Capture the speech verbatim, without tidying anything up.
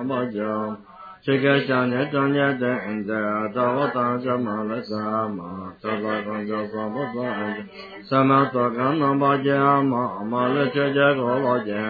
巴江。这个想念中年等的，找我当什么来什么？这个工作说不算，什么做个能把钱嘛？嘛了这这个老钱。